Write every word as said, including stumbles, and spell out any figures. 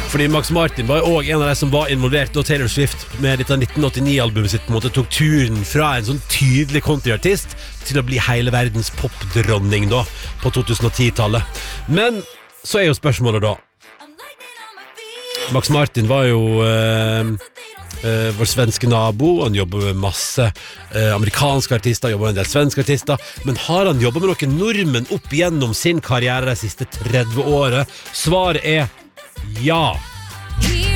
Fordi Max Martin var jo også en av de som var involvert da Taylor Swift med dette nitten åttini-albumet sitt på en måte tok turen fra en sånn tydelig countryartist til å bli hele verdens popdronning da på to tusen og ti-tallet. Men så er jo spørsmålet da, Max Martin var jo eh, eh, vår svenske nabo, han jobber med masse eh, amerikanske artister, jobber med en del svenske artister, men har han jobbet med noen nordmenn opp gjennom sin karriere de siste tretti årene? Svaret er ja.